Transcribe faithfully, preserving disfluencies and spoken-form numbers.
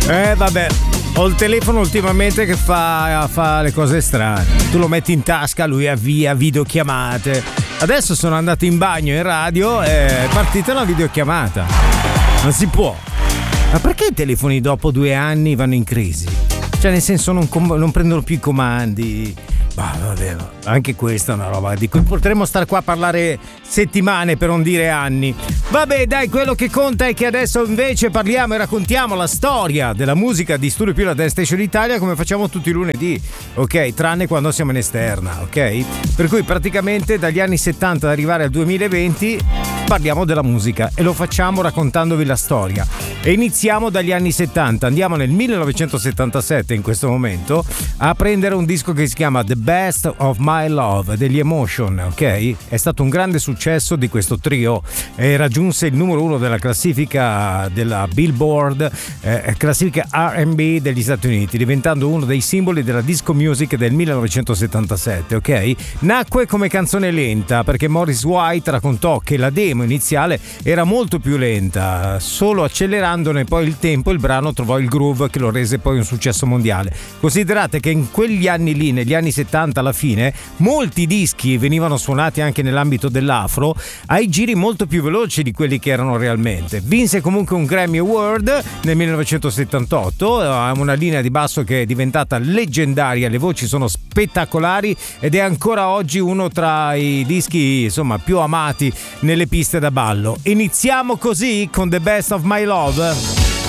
Eh vabbè, ho il telefono ultimamente che fa, fa le cose strane. Tu lo metti in tasca, lui avvia videochiamate. Adesso sono andato in bagno in radio e è partita una videochiamata. Non si può. Ma perché i telefoni dopo due anni vanno in crisi? Cioè nel senso non, com- non prendono più i comandi. Bah, vabbè, anche questa è una roba di cui potremmo stare qua a parlare settimane per non dire anni. Vabbè dai, quello che conta è che adesso invece parliamo e raccontiamo la storia della musica di Studio Più la Dance Station Italia come facciamo tutti i lunedì, ok? Tranne quando siamo in esterna, ok? Per cui praticamente dagli anni settanta ad arrivare al duemilaventi parliamo della musica e lo facciamo raccontandovi la storia. E iniziamo dagli anni settanta, andiamo nel millenovecentosettantasette in questo momento a prendere un disco che si chiama The Best of My Love degli Emotion, ok? È stato un grande successo di questo trio e raggiunse il numero uno della classifica della Billboard, eh, classifica R and B degli Stati Uniti, diventando uno dei simboli della disco music del millenovecentosettantasette, ok? Nacque come canzone lenta perché Morris White raccontò che la demo iniziale era molto più lenta, solo accelerandone poi il tempo il brano trovò il groove che lo rese poi un successo mondiale. Considerate che in quegli anni lì, negli anni settanta alla fine, molti dischi venivano suonati anche nell'ambito dell'afro ai giri molto più veloci di quelli che erano realmente. Vinse comunque un Grammy Award nel millenovecentosettantotto, una linea di basso che è diventata leggendaria, le voci sono spettacolari ed è ancora oggi uno tra i dischi insomma più amati nelle piste da ballo. Iniziamo così con The Best of My Love.